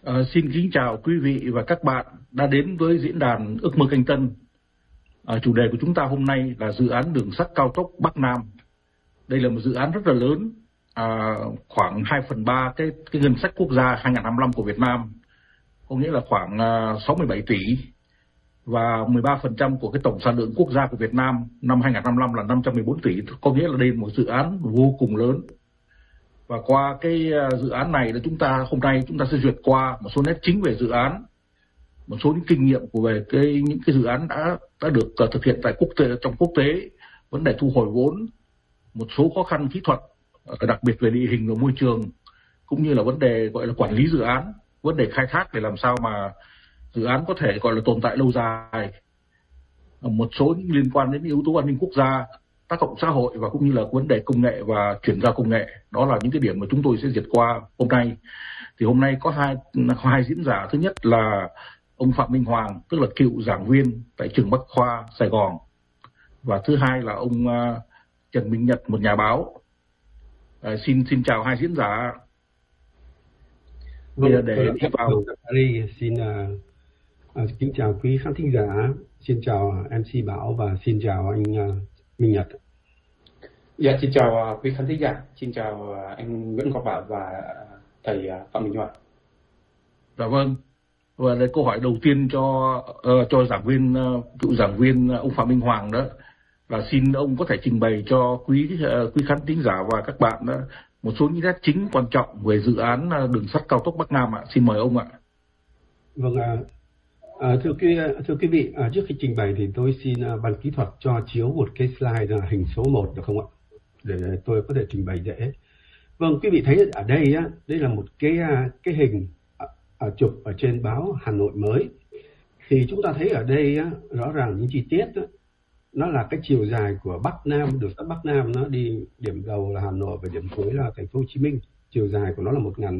Xin kính chào quý vị và các bạn đã đến với diễn đàn Ước mơ Canh Tân. Chủ đề của chúng ta hôm nay là dự án đường sắt cao tốc Bắc Nam. Đây là một dự án rất là lớn, khoảng 2/3 cái ngân sách quốc gia 2025 của Việt Nam, có nghĩa là khoảng 67 tỷ, và 13% của cái tổng sản lượng quốc gia của Việt Nam năm 2025 là 514 tỷ, có nghĩa là đây là một dự án vô cùng lớn. Và qua cái dự án này là hôm nay chúng ta sẽ duyệt qua một số nét chính về dự án, một số những kinh nghiệm về những cái dự án đã được thực hiện tại trong quốc tế, vấn đề thu hồi vốn, một số khó khăn kỹ thuật, đặc biệt về địa hình và môi trường, cũng như là vấn đề gọi là quản lý dự án, vấn đề khai thác để làm sao mà dự án có thể gọi là tồn tại lâu dài, một số những liên quan đến yếu tố an ninh quốc gia, tác động xã hội, và cũng như là vấn đề công nghệ và chuyển giao công nghệ. Đó là những cái điểm mà chúng tôi sẽ duyệt qua hôm nay. Thì hôm nay có hai diễn giả. Thứ nhất là ông Phạm Minh Hoàng, tức là cựu giảng viên tại trường Bách Khoa Sài Gòn, và thứ hai là ông Trần Minh Nhật, một nhà báo. Xin chào hai diễn giả. Để đi vào xin kính chào quý khán thính giả, xin chào MC Bảo và xin chào anh Minh Nhật. Dạ, xin chào quý khán thính giả, xin chào anh Nguyễn Ngọc Bảo và thầy Phạm Minh Hoàng. Dạ vâng. Và đây câu hỏi đầu tiên cho cựu giảng viên ông Phạm Minh Hoàng đó là xin ông có thể trình bày cho quý khán thính giả và các bạn đó một số những nét chính quan trọng về dự án đường sắt cao tốc Bắc Nam ạ. Xin mời ông ạ. Vâng, thưa quý vị, trước khi trình bày thì tôi xin ban kỹ thuật cho chiếu một cái slide là hình số 1 được không ạ? Để tôi có thể trình bày dễ. Vâng, quý vị thấy ở đây á, đây là một cái hình chụp ở trên báo Hà Nội Mới. Thì chúng ta thấy ở đây á, rõ ràng những chi tiết á, nó là cái chiều dài của Bắc Nam, đường sắt Bắc Nam, nó đi điểm đầu là Hà Nội và điểm cuối là thành phố Hồ Chí Minh. Chiều dài của nó là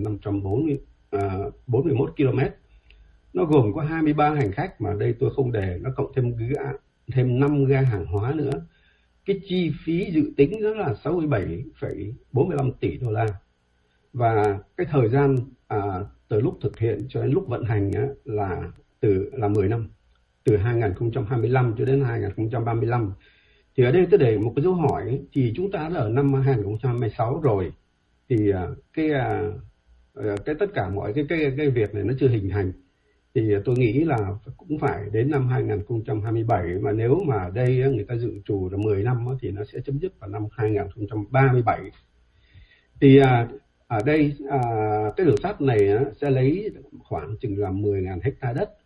1.541 km. Nó gồm có 23 hành khách, mà đây tôi không đề, nó cộng thêm 5 ga hàng hóa nữa. Cái chi phí dự tính đó là 67,45 tỷ đô la. Và cái thời gian từ lúc thực hiện cho đến lúc vận hành á, là 10 năm, từ 2025 cho đến 2035. Thì ở đây tôi để một cái dấu hỏi, thì chúng ta đã ở năm 2026 rồi, thì cái tất cả mọi cái việc này nó chưa hình thành. Thì tôi nghĩ là cũng phải đến năm 2027, mà nếu mà đây người ta dự trù là 10 năm thì nó sẽ chấm dứt vào năm 2037. Thì ở đây cái đường sắt này sẽ lấy khoảng chừng là 10.000 hectare đất